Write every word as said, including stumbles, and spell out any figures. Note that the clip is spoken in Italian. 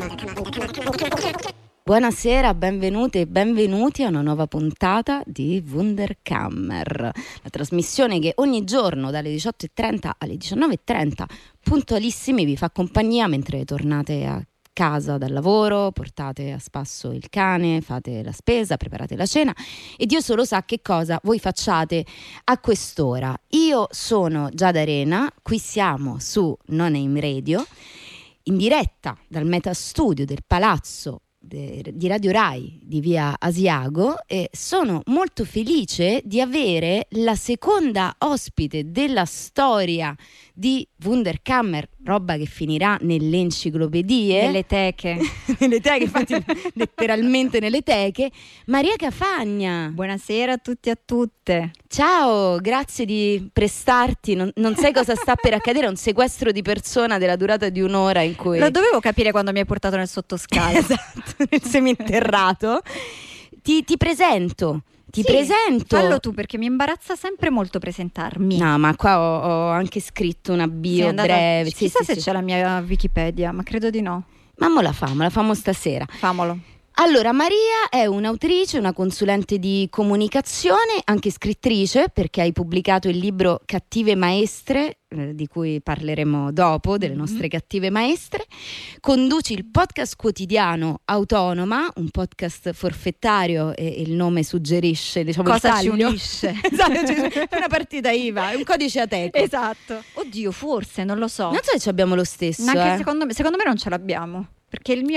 Buonasera, benvenute e benvenuti a una nuova puntata di Wunderkammer, la trasmissione che ogni giorno dalle diciotto e trenta alle diciannove e trenta puntualissimi vi fa compagnia mentre tornate a casa dal lavoro, portate a spasso il cane, fate la spesa, preparate la cena e Dio solo sa che cosa voi facciate a quest'ora. Io sono Giada Arena, qui siamo su Non-Name Radio, in diretta dal Metastudio del Palazzo di Radio Rai di via Asiago, e sono molto felice di avere la seconda ospite della storia di Wunderkammer, roba che finirà nelle enciclopedie, nelle teche nelle teche, infatti letteralmente nelle teche, Maria Cafagna. Buonasera a tutti e a tutte. Ciao, grazie di prestarti, non, non sai cosa sta per accadere, un sequestro di persona della durata di un'ora in cui... Lo dovevo capire quando mi hai portato nel sottoscala. Esatto, nel seminterrato. Ti, ti presento. Ti sì, presento. Fallo tu, perché mi imbarazza sempre molto presentarmi. No, ma qua ho, ho anche scritto una bio andata, breve. Chissà sì, se sì, c'è sì. la mia Wikipedia, ma credo di no. Ma mo la famo, la famo stasera. Famolo. Allora, Maria è un'autrice, una consulente di comunicazione, anche scrittrice, perché hai pubblicato il libro Cattive Maestre, eh, di cui parleremo dopo, delle nostre mm-hmm. cattive maestre. Conduci il podcast quotidiano Autonoma, un podcast forfettario, e il nome suggerisce, diciamo, cosa il ci taglio. unisce. Esatto, è una partita I V A, è un codice Ateco. Esatto. Oddio, forse, non lo so. Non so se ci abbiamo lo stesso. Anche eh. secondo me, secondo me non ce l'abbiamo, perché il mio